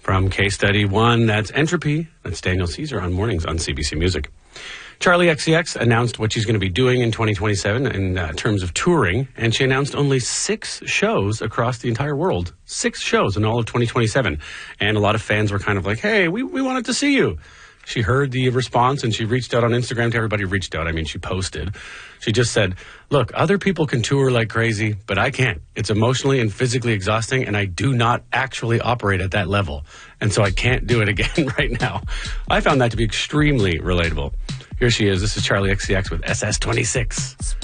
From Case Study 1, that's Entropy. That's Daniel Caesar on Mornings on CBC Music. Charlie XCX announced what she's going to be doing in 2027 in terms of touring, and she announced only 6 shows across the entire world. 6 shows in all of 2027. And a lot of fans were kind of like, hey, we wanted to see you. She heard the response and she reached out on Instagram to everybody. Reached out, I mean, she posted. She just said, look, other people can tour like crazy, but I can't. It's emotionally and physically exhausting, and I do not actually operate at that level. And so I can't do it again right now. I found that to be extremely relatable. Here she is. This is Charlie XCX with SS26.